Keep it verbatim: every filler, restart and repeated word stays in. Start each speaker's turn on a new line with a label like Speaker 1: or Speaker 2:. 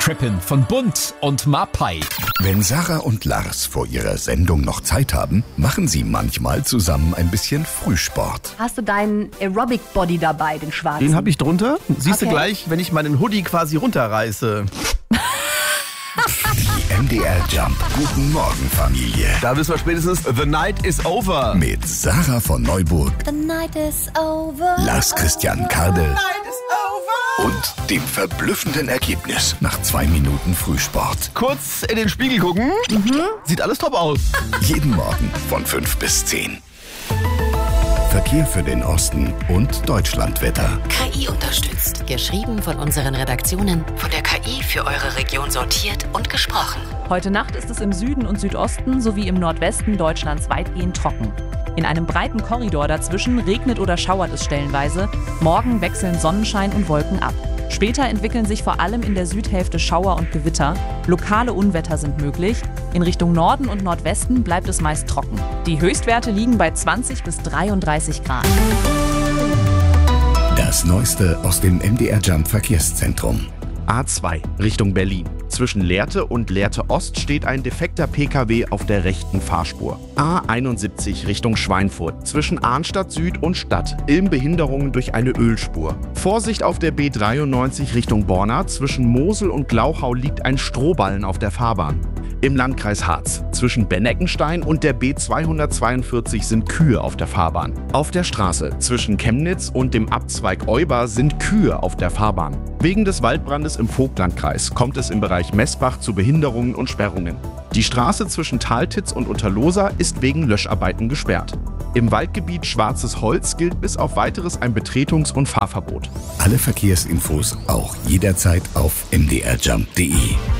Speaker 1: Roadtrippin von Bund und Mapai.
Speaker 2: Wenn Sarah und Lars vor ihrer Sendung noch Zeit haben, machen sie manchmal zusammen ein bisschen Frühsport.
Speaker 3: Hast du deinen Aerobic-Body dabei, den schwarzen?
Speaker 4: Den habe ich drunter. Siehst
Speaker 3: Okay.
Speaker 4: du gleich, wenn ich meinen Hoodie quasi runterreiße.
Speaker 2: Die M D R Jump. Guten Morgen, Familie.
Speaker 4: Da wissen wir spätestens, the night is over.
Speaker 2: Mit Sarah von Neuburg,
Speaker 3: The night is over.
Speaker 2: Lars Christian Kardel und dem verblüffenden Ergebnis nach zwei Minuten Frühsport.
Speaker 4: Kurz in den Spiegel gucken. Sieht alles top aus.
Speaker 2: Jeden Morgen von fünf bis zehn. Verkehr für den Osten und Deutschlandwetter.
Speaker 5: K I unterstützt. Geschrieben von unseren Redaktionen, von der K I für eure Region sortiert und gesprochen.
Speaker 6: Heute Nacht ist es im Süden und Südosten sowie im Nordwesten Deutschlands weitgehend trocken. In einem breiten Korridor dazwischen regnet oder schauert es stellenweise. Morgen wechseln Sonnenschein und Wolken ab. Später entwickeln sich vor allem in der Südhälfte Schauer und Gewitter. Lokale Unwetter sind möglich. In Richtung Norden und Nordwesten bleibt es meist trocken. Die Höchstwerte liegen bei zwanzig bis dreiunddreißig Grad.
Speaker 2: Das Neueste aus dem M D R Jump Verkehrszentrum.
Speaker 7: A zwei Richtung Berlin. Zwischen Lehrte und Lehrte Ost steht ein defekter P K W auf der rechten Fahrspur. A einundsiebzig Richtung Schweinfurt. Zwischen Arnstadt Süd und Stadt. Ilmbehinderungen durch eine Ölspur. Vorsicht auf der B dreiundneunzig Richtung Borna. Zwischen Mosel und Glauchau liegt ein Strohballen auf der Fahrbahn. Im Landkreis Harz. Zwischen Benneckenstein und der B zweihundertzweiundvierzig sind Kühe auf der Fahrbahn. Auf der Straße zwischen Chemnitz und dem Abzweig Euba sind Kühe auf der Fahrbahn. Wegen des Waldbrandes im Vogtlandkreis kommt es im Bereich Messbach zu Behinderungen und Sperrungen. Die Straße zwischen Taltitz und Unterlosa ist wegen Löscharbeiten gesperrt. Im Waldgebiet Schwarzes Holz gilt bis auf Weiteres ein Betretungs- und Fahrverbot.
Speaker 2: Alle Verkehrsinfos auch jederzeit auf m d r jump punkt d e.